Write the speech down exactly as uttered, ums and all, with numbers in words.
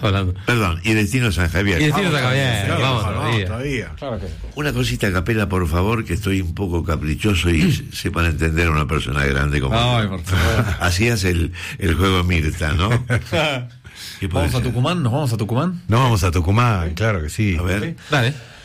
hablando. Perdón, y Destino San Javier. Y Destino San Javier, Claro, vamos no, todavía. todavía. Claro que sí. Una cosita a capela, por favor, que estoy un poco caprichoso y sepan entender a una persona grande como Ay, yo. por favor. Hacías el, el juego Mirta, ¿no? ¿Qué puede ¿Vamos a ser? Tucumán? ¿Nos vamos a Tucumán? No vamos a Tucumán, claro que sí. A ver. Dale.